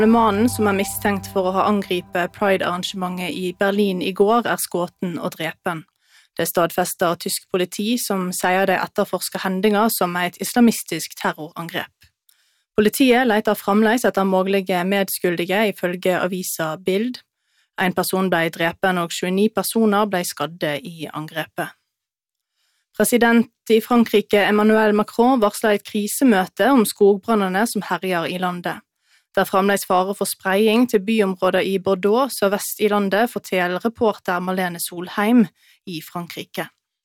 Mannen som mistenkt for å ha angripet Pride-arrangementet i Berlin i går skåten og drepen. Det stadfester tysk politi som sier det etterforsker hendinger som et islamistisk terrorangrep. Politiet leter fremdeles etter mulige medskyldige ifølge avisa Bild. En person ble drepen og 29 personer ble skadde i angrepet. President i Frankrike Emmanuel Macron varslet et krisemøte om skogbrannene som herjer i landet. Det fremdeles fare for spredning til byområder i Bordeaux, sørvest i landet, forteller reporter Marlene Solheim i Frankrike.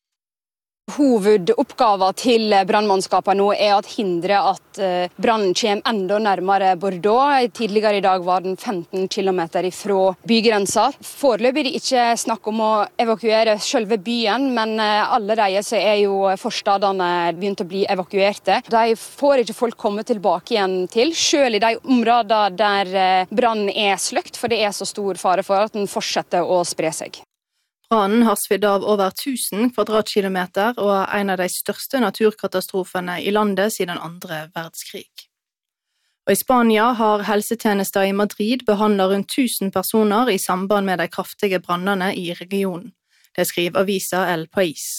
Hovedoppgaven til brannmannskapene nå at hindre at brannen kommer enda nærmere Bordeaux. Tidligere i dag var den 15 kilometer fra bygrensa. Foreløpig er det ikke snakk om å evakuere selve byen, men allerede så jo forstadene begynt å bli evakuerte. De får ikke folk komme tilbake igjen til, selv i de områdene der brannen sløkt, for det så stor fare for at den fortsetter å spre seg. Brannen har svidd av over 1000 kvadratkilometer og en av de største naturkatastrofene i landet siden andre verdenskrig. Og I Spania har helsetjenester i Madrid behandlet rundt 1000 personer i samband med de kraftige brannene i regionen. Det skriver avisa El País.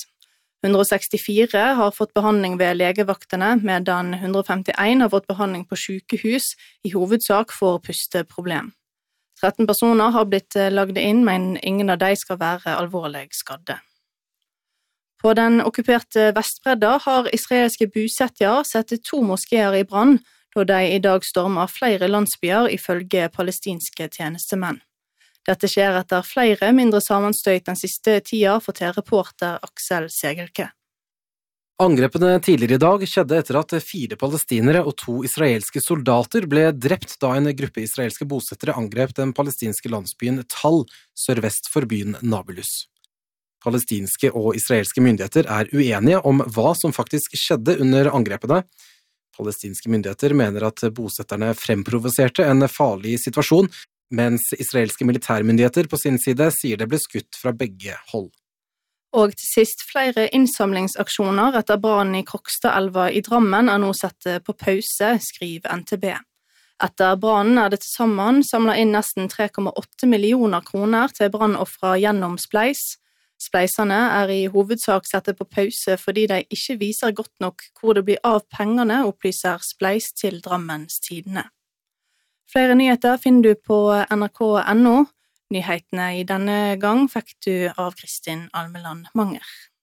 164 har fått behandling ved legevaktene, medan 151 har fått behandling på sykehus, i hovedsak for pusteproblem. 13 personer har blitt lagd inn, men ingen av de skal være alvorlig skadde. På den okkuperte Vestbredda har israelske bosettere satt 2 moskeer i brann, da de i dag stormer flere landsbyer ifølge palestinske tjenestemenn. Dette skjer etter flere mindre sammenstøyt den siste tida, forteller reporter Aksel Segelke. Angrepene tidligere i dag skjedde etter at 4 palestinere og 2 israelske soldater ble drept da en gruppe israelske bosettere angrep den palestinske landsbyen Tal, sørvest for byen Nablus. Palestinske og israelske myndigheter uenige om hva som faktisk skjedde under angrepene. Palestinske myndigheter mener at bosetterne fremprovoserte en farlig situasjon, mens israelske militærmyndigheter på sin side sier det ble skutt fra begge hold. Og til sist, flere innsamlingsaksjoner etter brannen i Krokstadelva i Drammen nå satt på pause, skriver NTB. Etter brannen det til sammen samlet inn nesten 3,8 millioner kroner til brannofre gjennom Spleis. Spleisene i hovedsak satt på pause fordi de ikke viser godt nok hvor det blir av pengene, opplyser Spleis til Drammens Tidende. Flere nyheter finner du på nrk.no. Nyhetene i denne gang fikk du av Kristin Almeland Manger.